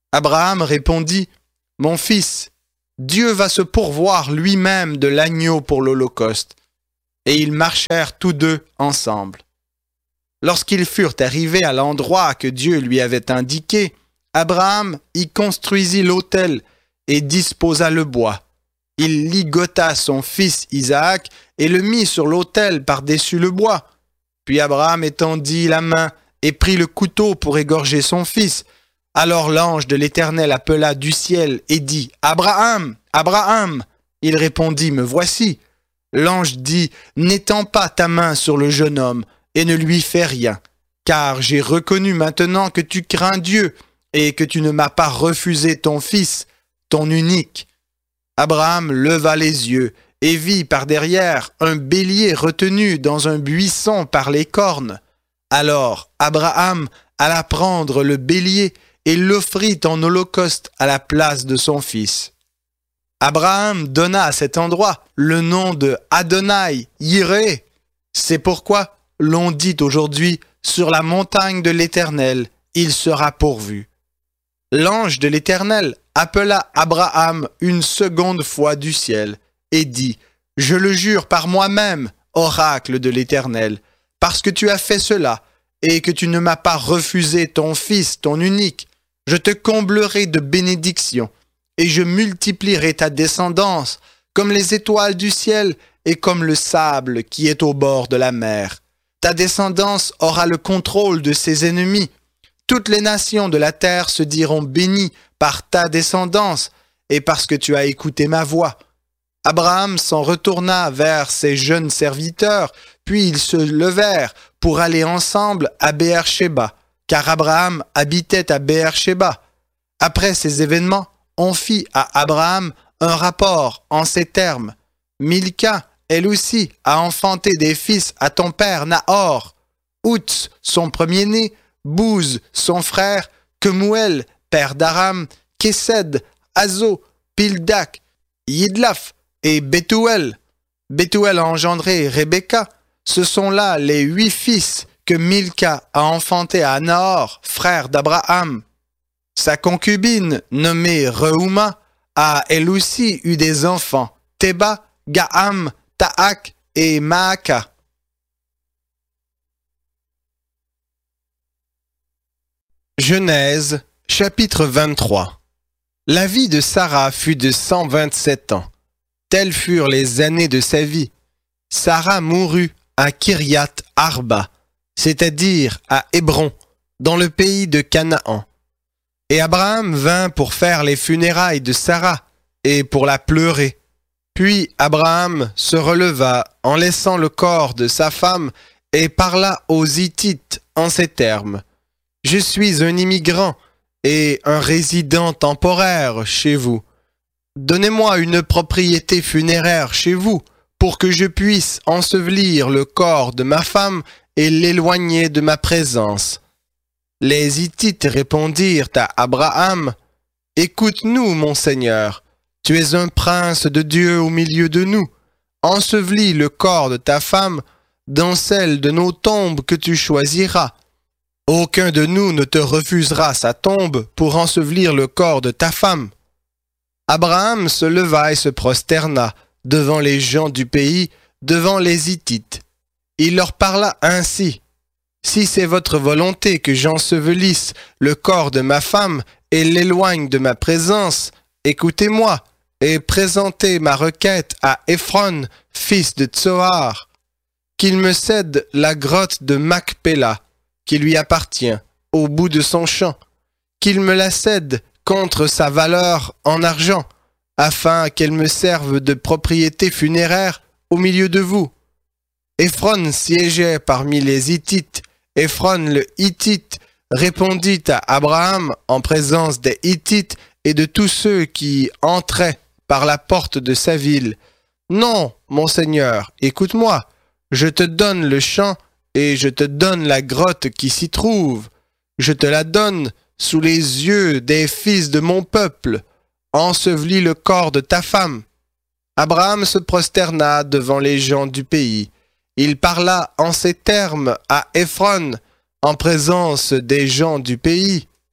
Abraham répondit, « Mon fils, Dieu va se pourvoir lui-même de l'agneau pour l'holocauste. » Et ils marchèrent tous deux ensemble. Lorsqu'ils furent arrivés à l'endroit que Dieu lui avait indiqué, Abraham y construisit l'autel et disposa le bois. Il ligota son fils Isaac et le mit sur l'autel par-dessus le bois. Puis Abraham étendit la main et prit le couteau pour égorger son fils. Alors l'ange de l'Éternel appela du ciel et dit « Abraham, Abraham !» Il répondit « Me voici !» L'ange dit « N'étends pas ta main sur le jeune homme et ne lui fais rien, car j'ai reconnu maintenant que tu crains Dieu et que tu ne m'as pas refusé ton fils, ton unique. » Abraham leva les yeux et vit par derrière un bélier retenu dans un buisson par les cornes. Alors Abraham alla prendre le bélier et l'offrit en holocauste à la place de son fils. Abraham donna à cet endroit le nom de Adonai Yireh. C'est pourquoi l'on dit aujourd'hui sur la montagne de l'Éternel, il sera pourvu. L'ange de l'Éternel appela Abraham une seconde fois du ciel et dit « Je le jure par moi-même, oracle de l'Éternel, parce que tu as fait cela et que tu ne m'as pas refusé ton fils, ton unique, je te comblerai de bénédictions et je multiplierai ta descendance comme les étoiles du ciel et comme le sable qui est au bord de la mer. Ta descendance aura le contrôle de ses ennemis. Toutes les nations de la terre se diront bénies par ta descendance et parce que tu as écouté ma voix. » Abraham s'en retourna vers ses jeunes serviteurs, puis ils se levèrent pour aller ensemble à Béer-Shéba, car Abraham habitait à Béer-Shéba. Après ces événements, on fit à Abraham un rapport en ces termes. Milca, elle aussi, a enfanté des fils à ton père Nahor. Outs, son premier-né, Bouz, son frère, Kemuel, père d'Aram, Kesed, Azo, Pildak, Yidlaf et Bethuel. Bethuel a engendré Rebecca. Ce sont là les 8 fils que Milca a enfantés à Nahor, frère d'Abraham. Sa concubine, nommée Reuma, a elle aussi eu des enfants, Théba, Gaham, Taak et Maaka. Genèse, chapitre 23. La vie de Sarah fut de 127 ans. Telles furent les années de sa vie. Sarah mourut à Kiriath Arba, c'est-à-dire à Hébron, dans le pays de Canaan. Et Abraham vint pour faire les funérailles de Sarah et pour la pleurer. Puis Abraham se releva en laissant le corps de sa femme et parla aux Hittites en ces termes. « Je suis un immigrant et un résident temporaire chez vous. Donnez-moi une propriété funéraire chez vous pour que je puisse ensevelir le corps de ma femme et l'éloigner de ma présence. » Les Hittites répondirent à Abraham, « Écoute-nous, mon Seigneur, tu es un prince de Dieu au milieu de nous. Ensevelis le corps de ta femme dans celle de nos tombes que tu choisiras. Aucun de nous ne te refusera sa tombe pour ensevelir le corps de ta femme. » Abraham se leva et se prosterna devant les gens du pays, devant les Hittites. Il leur parla ainsi. « Si c'est votre volonté que j'ensevelisse le corps de ma femme et l'éloigne de ma présence, écoutez-moi et présentez ma requête à Éphron, fils de Tsohar, qu'il me cède la grotte de Macpéla, qui lui appartient, au bout de son champ, qu'il me la cède contre sa valeur en argent, afin qu'elle me serve de propriété funéraire au milieu de vous. » Éphron siégeait parmi les Hittites. Éphron le Hittite répondit à Abraham en présence des Hittites et de tous ceux qui entraient par la porte de sa ville. « Non, mon Seigneur, écoute-moi, je te donne le champ et je te donne la grotte qui s'y trouve. Je te la donne sous les yeux des fils de mon peuple. Ensevelis le corps de ta femme. » Abraham se prosterna devant les gens du pays. Il parla en ces termes à Éphron en présence des gens du pays.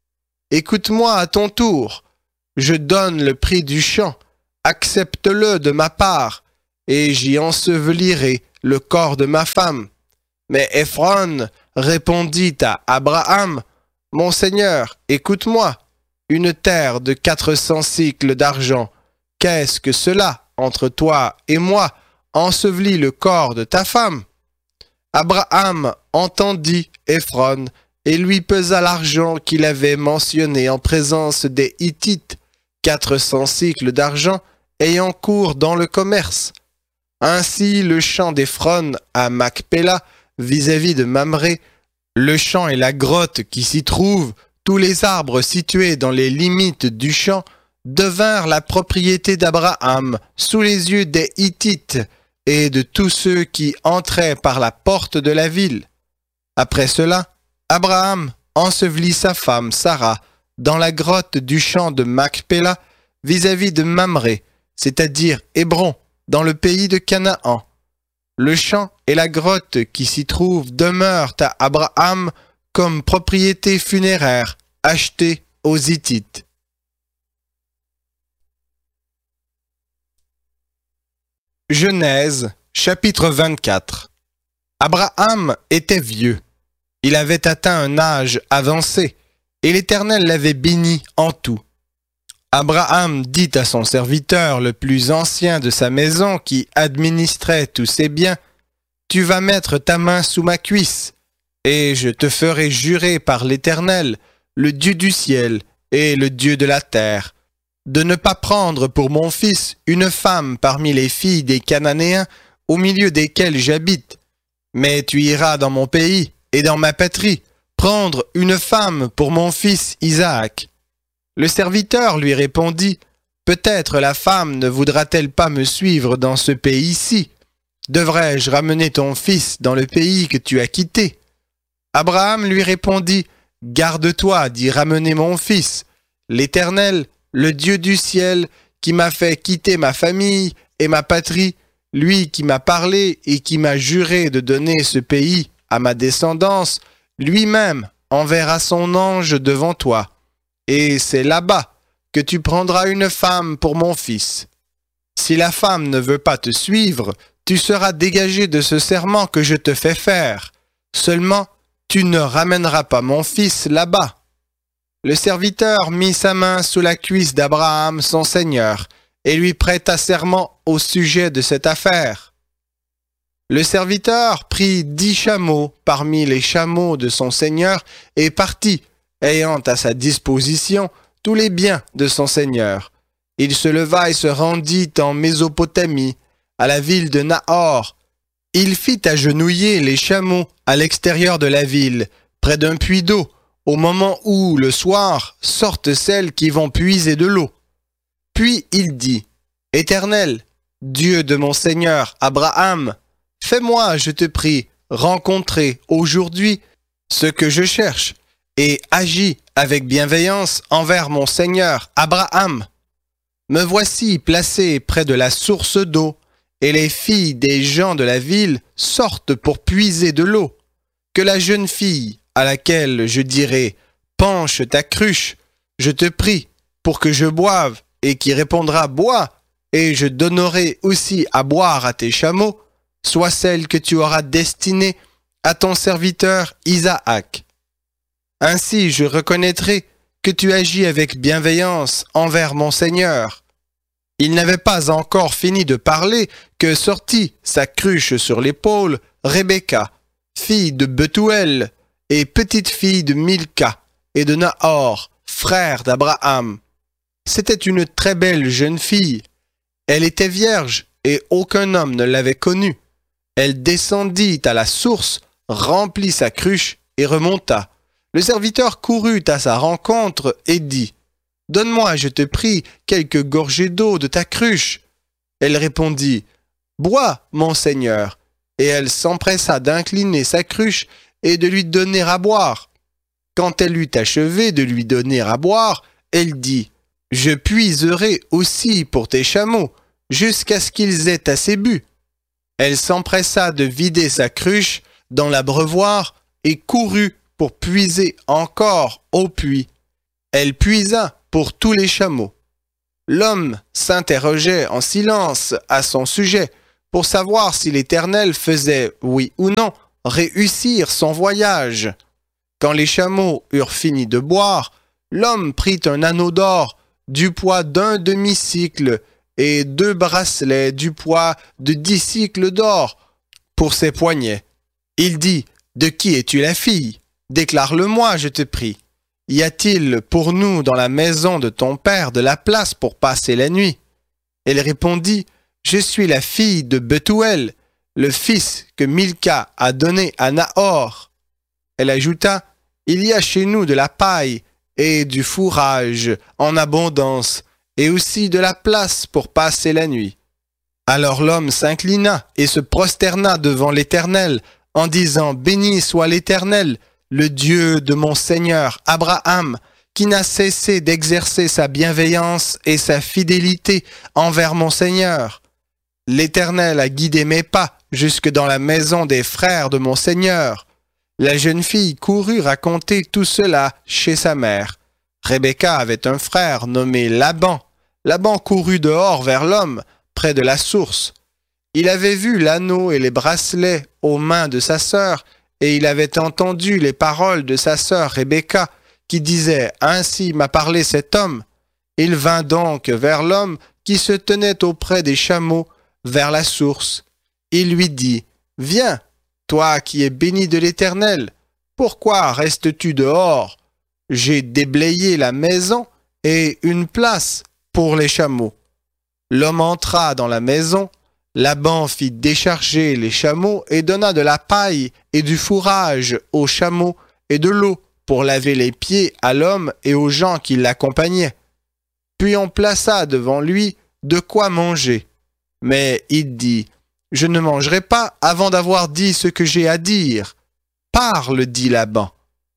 écoute-moi à ton tour. Je donne le prix du champ, accepte-le de ma part, et j'y ensevelirai le corps de ma femme. » Mais Éphron répondit à Abraham, « Mon Seigneur, écoute-moi, une terre de 400 cycles d'argent, qu'est-ce que cela entre toi et moi? Ensevelis le corps de ta femme. » Abraham entendit Éphron et lui pesa l'argent qu'il avait mentionné en présence des Hittites, 400 cycles d'argent ayant cours dans le commerce. Ainsi le champ d'Éphron à Macpéla, vis-à-vis de Mamré, le champ et la grotte qui s'y trouvent, tous les arbres situés dans les limites du champ, devinrent la propriété d'Abraham sous les yeux des Hittites et de tous ceux qui entraient par la porte de la ville. Après cela, Abraham ensevelit sa femme Sarah dans la grotte du champ de Macpéla, vis-à-vis de Mamré, c'est-à-dire Hébron, dans le pays de Canaan. Le champ et la grotte qui s'y trouvent demeurent à Abraham comme propriété funéraire achetée aux Hittites. Genèse, chapitre 24. Abraham était vieux. Il avait atteint un âge avancé, et l'Éternel l'avait béni en tout. Abraham dit à son serviteur le plus ancien de sa maison qui administrait tous ses biens, « Tu vas mettre ta main sous ma cuisse, et je te ferai jurer par l'Éternel, le Dieu du ciel et le Dieu de la terre, de ne pas prendre pour mon fils une femme parmi les filles des Cananéens au milieu desquels j'habite, mais tu iras dans mon pays et dans ma patrie prendre une femme pour mon fils Isaac. » Le serviteur lui répondit, « Peut-être la femme ne voudra-t-elle pas me suivre dans ce pays-ci? Devrais-je ramener ton fils dans le pays que tu as quitté? » Abraham lui répondit, « Garde-toi d'y ramener mon fils. L'Éternel, le Dieu du ciel, qui m'a fait quitter ma famille et ma patrie, lui qui m'a parlé et qui m'a juré de donner ce pays à ma descendance, lui-même enverra son ange devant toi. Et c'est là-bas que tu prendras une femme pour mon fils. Si la femme ne veut pas te suivre, tu seras dégagé de ce serment que je te fais faire. Seulement, tu ne ramèneras pas mon fils là-bas. » Le serviteur mit sa main sous la cuisse d'Abraham, son seigneur, et lui prêta serment au sujet de cette affaire. Le serviteur prit 10 chameaux parmi les chameaux de son seigneur et partit, ayant à sa disposition tous les biens de son seigneur. Il se leva et se rendit en Mésopotamie, à la ville de Nahor. Il fit agenouiller les chameaux à l'extérieur de la ville, près d'un puits d'eau, au moment où, le soir, sortent celles qui vont puiser de l'eau. Puis il dit, « Éternel, Dieu de mon Seigneur Abraham, fais-moi, je te prie, rencontrer aujourd'hui ce que je cherche, et agis avec bienveillance envers mon Seigneur Abraham. Me voici placé près de la source d'eau, et les filles des gens de la ville sortent pour puiser de l'eau. Que la jeune fille, à laquelle je dirai « Penche ta cruche, je te prie, pour que je boive », et qui répondra « Bois, et je donnerai aussi à boire à tes chameaux », soit celle que tu auras destinée à ton serviteur Isaac. Ainsi je reconnaîtrai que tu agis avec bienveillance envers mon Seigneur. » Il n'avait pas encore fini de parler que sortit, sa cruche sur l'épaule, Rebecca, fille de Bethuel et petite fille de Milca et de Nahor, frère d'Abraham. C'était une très belle jeune fille. Elle était vierge et aucun homme ne l'avait connue. Elle descendit à la source, remplit sa cruche et remonta. Le serviteur courut à sa rencontre et dit, « Donne-moi, je te prie, quelques gorgées d'eau de ta cruche. » Elle répondit, « Bois, mon Seigneur. » Et elle s'empressa d'incliner sa cruche et de lui donner à boire. Quand elle eut achevé de lui donner à boire, elle dit, « Je puiserai aussi pour tes chameaux, jusqu'à ce qu'ils aient assez bu. » Elle s'empressa de vider sa cruche dans l'abreuvoir et courut pour puiser encore au puits. Elle puisa pour tous les chameaux. L'homme s'interrogeait en silence à son sujet pour savoir si l'Éternel faisait, oui ou non, réussir son voyage. Quand les chameaux eurent fini de boire, l'homme prit un anneau d'or du poids d'un demi-cycle et 2 bracelets du poids de 10 cycles d'or pour ses poignets. Il dit, « De qui es-tu la fille? Déclare-le-moi, je te prie. Y a-t-il pour nous dans la maison de ton père de la place pour passer la nuit? » Elle répondit, « Je suis la fille de Bethuel, le fils que Milca a donné à Nahor. » Elle ajouta, « Il y a chez nous de la paille et du fourrage en abondance, et aussi de la place pour passer la nuit. » Alors l'homme s'inclina et se prosterna devant l'Éternel, en disant, « Béni soit l'Éternel, le Dieu de mon Seigneur Abraham, qui n'a cessé d'exercer sa bienveillance et sa fidélité envers mon Seigneur. L'Éternel a guidé mes pas jusque dans la maison des frères de mon Seigneur. » La jeune fille courut raconter tout cela chez sa mère. Rebecca avait un frère nommé Laban. Laban courut dehors vers l'homme, près de la source. Il avait vu l'anneau et les bracelets aux mains de sa sœur, et il avait entendu les paroles de sa sœur Rebecca, qui disait « Ainsi m'a parlé cet homme ». Il vint donc vers l'homme qui se tenait auprès des chameaux, vers la source. Il lui dit « Viens, toi qui es béni de l'Éternel, pourquoi restes-tu dehors? J'ai déblayé la maison et une place pour les chameaux. » L'homme entra dans la maison. Laban fit décharger les chameaux et donna de la paille et du fourrage aux chameaux et de l'eau pour laver les pieds à l'homme et aux gens qui l'accompagnaient. Puis on plaça devant lui de quoi manger. Mais il dit, « Je ne mangerai pas avant d'avoir dit ce que j'ai à dire. » « Parle, dit Laban.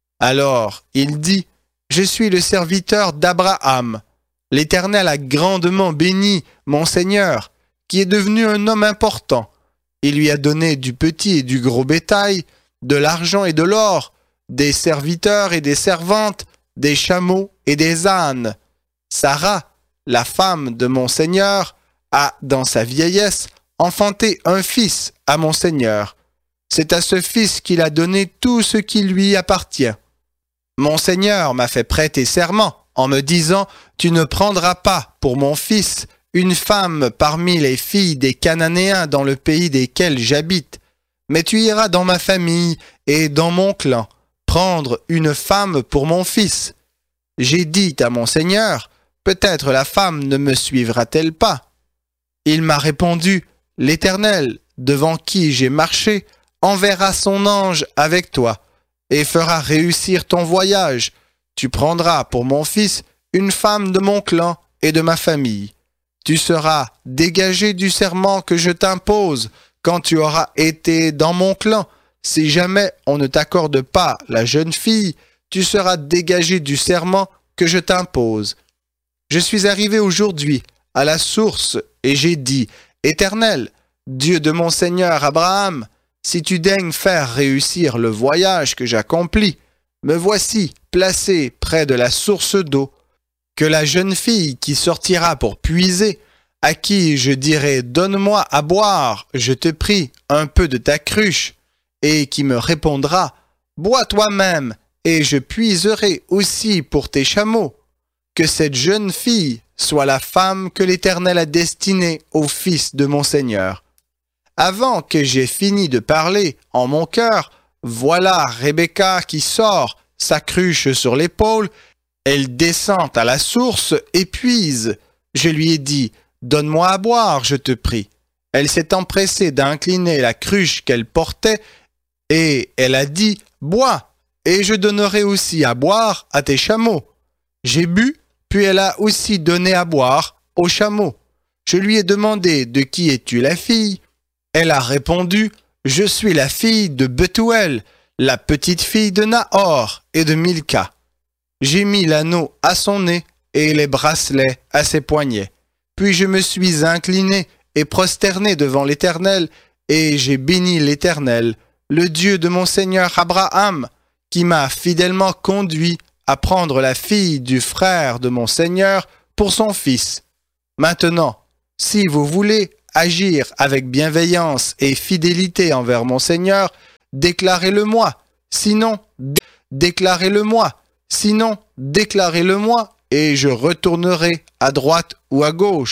Alors il dit, « Je suis le serviteur d'Abraham. L'Éternel a grandement béni mon Seigneur, qui est devenu un homme important. Il lui a donné du petit et du gros bétail, de l'argent et de l'or, des serviteurs et des servantes, des chameaux et des ânes. Sarah, la femme de mon Seigneur, a, dans sa vieillesse, enfanté un fils à mon Seigneur. C'est à ce fils qu'il a donné tout ce qui lui appartient. Mon Seigneur m'a fait prêter serment en me disant, « Tu ne prendras pas pour mon fils une femme parmi les filles des Cananéens dans le pays desquels j'habite, mais tu iras dans ma famille et dans mon clan prendre une femme pour mon fils. » J'ai dit à mon Seigneur, « Peut-être la femme ne me suivra-t-elle pas? » Il m'a répondu, « L'Éternel, devant qui j'ai marché, enverra son ange avec toi et fera réussir ton voyage. Tu prendras pour mon fils une femme de mon clan et de ma famille. Tu seras dégagé du serment que je t'impose quand tu auras été dans mon clan. Si jamais on ne t'accorde pas la jeune fille, tu seras dégagé du serment que je t'impose. Je suis arrivé aujourd'hui à la source et j'ai dit, « Éternel, Dieu de mon Seigneur Abraham, si tu daignes faire réussir le voyage que j'accomplis, me voici placé près de la source d'eau, que la jeune fille qui sortira pour puiser, à qui je dirai « Donne-moi à boire, je te prie, un peu de ta cruche », et qui me répondra « Bois toi-même, et je puiserai aussi pour tes chameaux. » Que cette jeune fille soit la femme que l'Éternel a destinée au fils de mon Seigneur. Avant que j'aie fini de parler en mon cœur, voilà Rebecca qui sort, sa cruche sur l'épaule. Elle descend à la source et puise. Je lui ai dit, « Donne-moi à boire, je te prie. » Elle s'est empressée d'incliner la cruche qu'elle portait et elle a dit, « Bois, et je donnerai aussi à boire à tes chameaux. » J'ai bu, puis elle a aussi donné à boire aux chameaux. Je lui ai demandé, « De qui es-tu la fille ?» Elle a répondu, « Je suis la fille de Bethuel, la petite fille de Nahor et de Milca. » J'ai mis l'anneau à son nez et les bracelets à ses poignets. Puis je me suis incliné et prosterné devant l'Éternel, et j'ai béni l'Éternel, le Dieu de mon Seigneur Abraham, qui m'a fidèlement conduit à prendre la fille du frère de mon Seigneur pour son fils. Maintenant, si vous voulez agir avec bienveillance et fidélité envers mon Seigneur, déclarez-le-moi. Sinon, déclarez-le-moi. Sinon, déclarez-le-moi et je retournerai à droite ou à gauche.